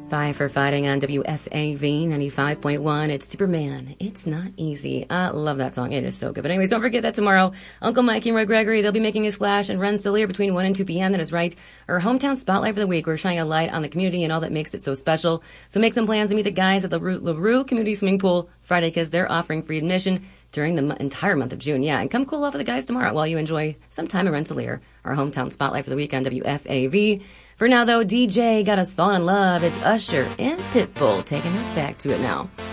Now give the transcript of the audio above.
Five for Fighting on WFAV 95.1. It's Superman. It's not easy. I love that song. It is so good. But anyways, don't forget that tomorrow, Uncle Mikey and Roy Gregory, they'll be making a splash in Rensselaer between 1 and 2 p.m. That is right. Our hometown spotlight for the week. We're shining a light on the community and all that makes it so special. So make some plans to meet the guys at the LaRue Community Swimming Pool Friday because they're offering free admission during the entire month of June. Yeah, and come cool off with the guys tomorrow while you enjoy some time in Rensselaer, our hometown spotlight for the week on WFAV. For now, though, DJ got us falling in love. It's Usher and Pitbull taking us back to it now.